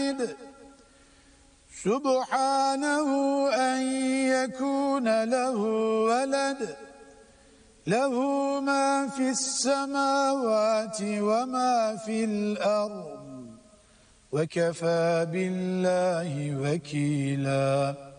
واحد سبحانه أن يكون له ولد له ما في السماوات وما في الأرض وكفى بالله وكيلا.